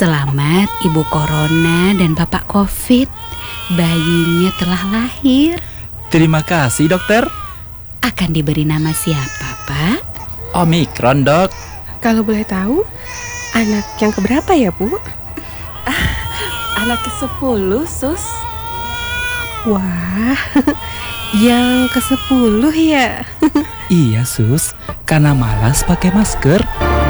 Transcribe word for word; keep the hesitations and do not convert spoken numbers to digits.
Selamat Ibu Corona dan Bapak Covid. Bayinya telah lahir. Terima kasih dokter. Akan diberi nama siapa, Pak? Omikron, dok. Kalau boleh tahu, anak yang keberapa ya, Bu? Ah, anak kesepuluh, Sus. Wah, yang kesepuluh ya? Iya, Sus. Karena malas pakai masker.